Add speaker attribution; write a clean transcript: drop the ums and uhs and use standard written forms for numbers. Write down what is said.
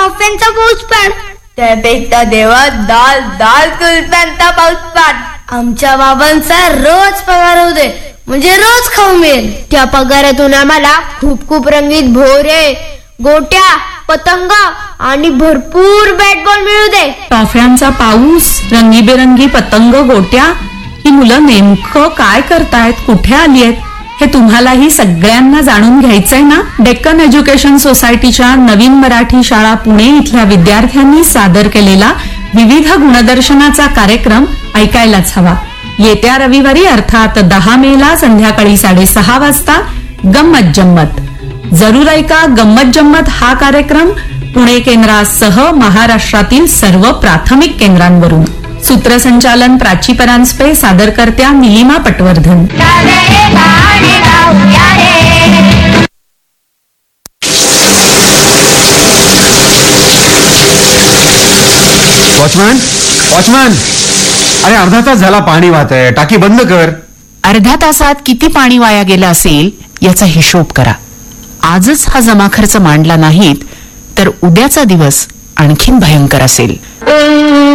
Speaker 1: टॉफ्यांचा पाऊस पाड. त्यापेक्षा देवा दाल दाल कुल्फ्यांचा पाऊस पाड. आमच्या बाबांचा रोज पगार होऊ दे, म्हणजे रोज खाऊ मिळेल. त्या पगारातून आम्हाला खूप खूप रंगीत भोरे, गोट्या, पतंग आणि भरपूर बॅट बॉल मिळू दे.
Speaker 2: टॉफ्यांचा पाऊस, रंगीबेरंगी पतंग, गोट्या. ही मुलं नेमकं काय करतायत, कुठे आली आहेत, हे तुम्हालाही सगळ्यांना जाणून घ्यायचंय ना. डेक्कन एज्युकेशन सोसायटीच्या नवीन मराठी शाळा पुणे इथल्या विद्यार्थ्यांनी सादर केलेला विविध गुणदर्शनाचा कार्यक्रम ऐकायलाच हवा. येत्या रविवारी अर्थात 10 मेला संध्याकाळी 6:30 वाजता गंमत जम्मत. जरूर ऐका गंमत जम्मत हा कार्यक्रम पुणे केंद्रासह महाराष्ट्रातील सर्व प्राथमिक केंद्रांवरून. सूत्रसंचालन प्राची परांजपे, सादरकर्त्या निलिमा पटवर्धन.
Speaker 3: वॉचमॅन, वॉचमॅन, अरे अर्धा तास झाला पाणी वाहत आहे, टाकी बंद कर.
Speaker 4: अर्ध्या तासात किती पाणी वाया गेलं असेल याचा हिशोब करा. आजच हा जमा खर्च मांडला नाहीत तर उद्याचा दिवस आणखीन भयंकर असेल.